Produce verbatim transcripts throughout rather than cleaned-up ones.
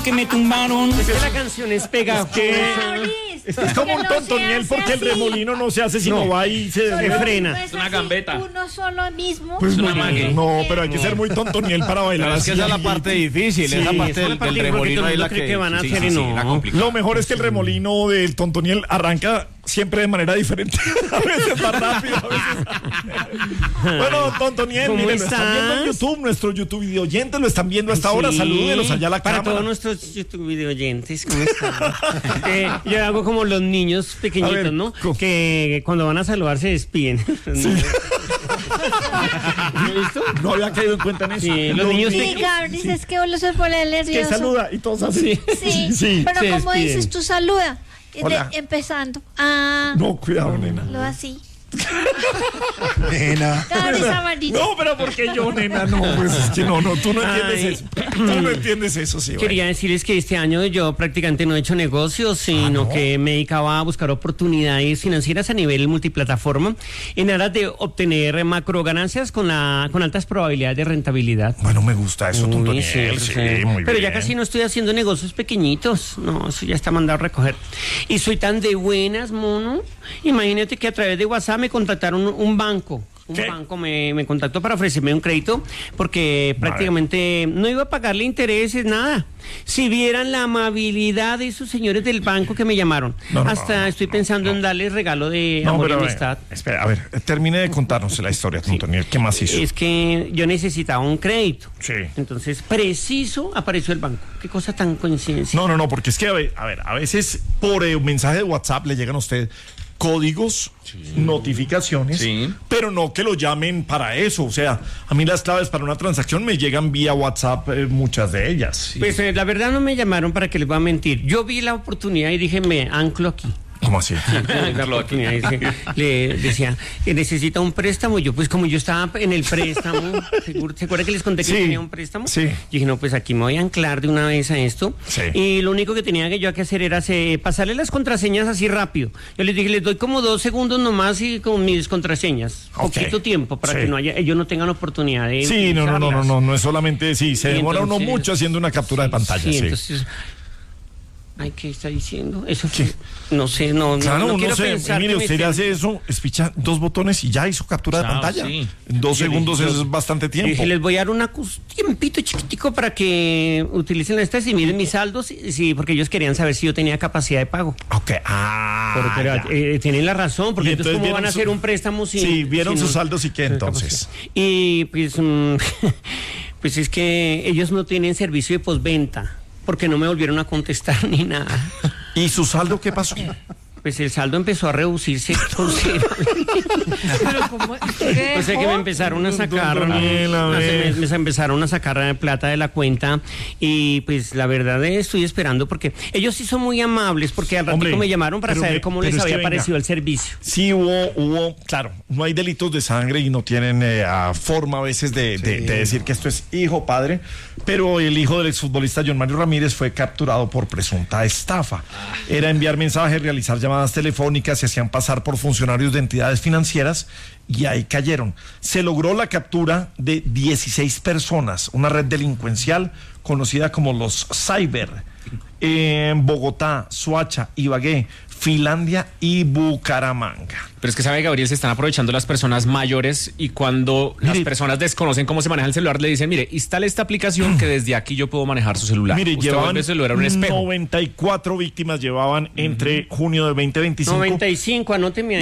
que me tumbaron. Es que la canción es pegajosa. Es, Es como un no tontoniel porque el remolino no se hace sino No. va y se Se frena. No Es una así, gambeta. Uno solo mismo. Pues Es una no, mague. no, pero hay que ser muy tontoniel para bailar Pero es así. que esa es la parte difícil, Sí, esa parte esa es la del, parte del difícil, remolino porque ahí todo la el mundo cree que, que van a sí, hacer sí, y sí, no. la complicada. Lo mejor es que el remolino del tontoniel arranca siempre de manera diferente. A veces más rápido, a veces. Bueno, tontoniel, ¿Cómo miren, lo están viendo en estás? YouTube, nuestro YouTube video oyentes lo están viendo hasta ahora. Sí. Salúdenos allá a la Para cámara. todos nuestros YouTube video oyentes, ¿cómo están? eh, yo hago como los niños pequeñitos, A ver, ¿no? ¿cómo? Que cuando van a saludar se despiden. ¿Lo has visto? No había caído en cuenta en eso. Sí, los niños Sí, pequeños. Gabriel, dices que vos los pones Que nervioso. saluda y todos así. Sí, sí. pero se ¿cómo despiden. dices tú saluda? De- Hola. empezando. Ah, No, cuidado, nena. lo así. Nena. Gabriel Samarito. No, pero porque yo, nena, no, pues es que no, no, tú no entiendes Ay. eso. Tú no entiendes eso, sí. Quería decirles que este año yo prácticamente no he hecho negocios, sino ¿no? que me dedicaba a buscar oportunidades financieras a nivel multiplataforma en aras de obtener macro ganancias con la con altas probabilidades de rentabilidad. Bueno, me gusta eso, Uy, Tontoniel. sí, Sí, sí. muy Pero bien. ya casi no estoy haciendo negocios pequeñitos. No, eso ya está mandado a recoger. Y soy tan de buenas, mono. Imagínate que a través de WhatsApp me contactaron un, un banco. Un ¿Qué? banco me, me contactó para ofrecerme un crédito porque prácticamente no iba a pagarle intereses, nada. Si vieran la amabilidad de esos señores del banco que me llamaron. No, no, Hasta no, estoy no, pensando no. en darles regalo de No, amor y pero a ver, amistad. espera, a ver, termine de contarnos la historia, Tontoniel. ¿Qué más hizo? Es que yo necesitaba un crédito. Sí. Entonces, preciso apareció el banco. Qué cosa tan coincidencia. No, no, no, porque es que, a ver, a, ver, a veces por eh, un mensaje de WhatsApp le llegan a usted códigos, notificaciones, Sí. pero no que lo llamen para eso. O sea, a mí las claves para una transacción me llegan vía WhatsApp, eh, muchas de ellas. Pues eh, la verdad no me llamaron para que les voy a mentir. Yo vi la oportunidad y dije, me anclo aquí. ¿Cómo así? La oportunidad, dice, le decía, que necesita un préstamo. Yo, pues como yo estaba en el préstamo, seguro, ¿se acuerda que les conté que Sí. tenía un préstamo? Sí. Dije, no, pues aquí me voy a anclar de una vez a esto. Sí. Y lo único que tenía que yo que hacer era se- pasarle las contraseñas así rápido. Yo les dije, les doy como dos segundos nomás y con mis contraseñas. Ok. Poquito tiempo para Sí. que no haya, ellos no tengan oportunidad de Sí, no, no, no, no, utilizarlas. no, no es solamente, sí, se Y demora uno entonces- mucho haciendo una captura de pantalla, Sí, sí. entonces... Ay, ¿qué está diciendo? Eso fue- no sé, no, no, Claro, no no, quiero sé, pensar mire, que me usted estén- hace eso, espicha dos botones y ya hizo captura de Chao, pantalla. sí. En dos Yo segundos dije, yo- es bastante tiempo. Dije, les voy a dar una cus- tiempito chiquitico para que utilicen estas y miren mis saldos, y- sí, porque ellos querían saber si yo tenía capacidad de pago. Ok, ah, Pero, pero, ya. eh, tienen la razón, porque Y entonces, ¿cómo vieron van a su- hacer un préstamo sin... Sí, vieron sin sus un- saldos y qué sin entonces. capacidad? Y pues, mm, pues es que ellos no tienen servicio de postventa, porque no me volvieron a contestar ni nada. ¿Y su saldo qué pasó? Pues el saldo empezó a reducirse considerablemente. Pero ¿cómo? O sea que me empezaron a sacar, Daniel, a me, ver. me empezaron a sacar plata de la cuenta y pues la verdad estoy esperando porque ellos sí son muy amables porque al ratito Hombre, me llamaron para pero saber me- cómo pero les es que había venga. parecido el servicio. Sí hubo, hubo, claro, no hay delitos de sangre y no tienen eh, a forma a veces de, de- de decir que esto es hijo, padre, pero el hijo del exfutbolista John Mario Ramírez fue capturado por presunta estafa. Era enviar mensajes, realizar llamadas telefónicas, se hacían pasar por funcionarios de entidades financieras y ahí cayeron. Se logró la captura de dieciséis personas, una red delincuencial conocida como los Cyber, en Bogotá, Soacha, Ibagué, Finlandia y Bucaramanga. Pero es que sabe, Gabriel, se están aprovechando las personas mayores y cuando las Mire. personas desconocen cómo se maneja el celular, le dicen, mire, instale esta aplicación que desde aquí yo puedo manejar su celular. Mire, Usted llevaban vuelve el celular a un espejo. noventa y cuatro víctimas llevaban entre junio de veinte veinticinco noventa y cinco, anóteme ahí.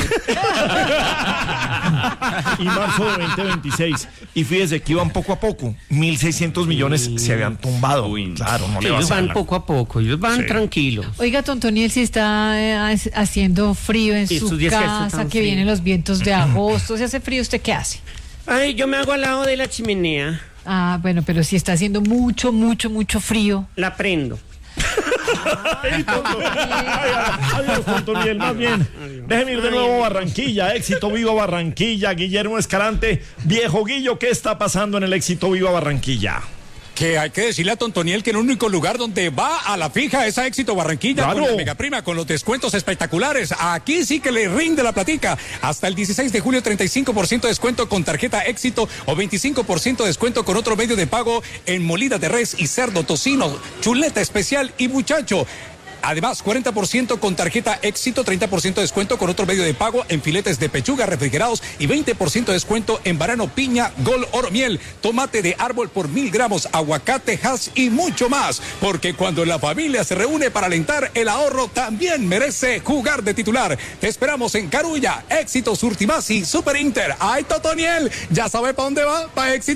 y marzo de veinte veintiséis. Y fíjese que iban poco a poco. mil seiscientos millones se habían tumbado. Uy, no. Claro, no le Ellos vas a van ganar. poco a poco, ellos van Sí. tranquilos. Oiga, Tontoniel, si está eh, ha- haciendo frío en Sí, su estos días que hace casa, tan que frío. vienen los vientos de agosto, si hace frío, ¿usted qué hace? Ay, yo me hago al lado de la chimenea, Ah, bueno, pero si está haciendo mucho, mucho, mucho frío. la prendo. Ay, tonto. Ay, adiós, Tontoniel, más bien. Déjeme ir de nuevo a Barranquilla. Éxito Viva Barranquilla. Guillermo Escalante. Viejo Guillo, ¿qué está pasando en el Éxito Viva Barranquilla? Que hay que decirle a Tontoniel que el único lugar donde va a la fija es a Éxito Barranquilla, Claro. con la mega prima, con los descuentos espectaculares. Aquí sí que le rinde la platica. Hasta el dieciséis de julio, treinta y cinco por ciento de descuento con tarjeta Éxito o veinticinco por ciento de descuento con otro medio de pago en molida de res y cerdo, tocino, chuleta especial y muchacho. Además, cuarenta por ciento con tarjeta Éxito, treinta por ciento de descuento con otro medio de pago en filetes de pechuga refrigerados y veinte por ciento de descuento en banano, piña, gol, oro, miel, tomate de árbol por mil gramos, aguacate, hash y mucho más. Porque cuando la familia se reúne para alentar, el ahorro también merece jugar de titular. Te esperamos en Carulla, Éxito, Surtimás y Super Inter. ¡Ay, Totoniel! ¿Ya sabe para dónde va? Para Éxito.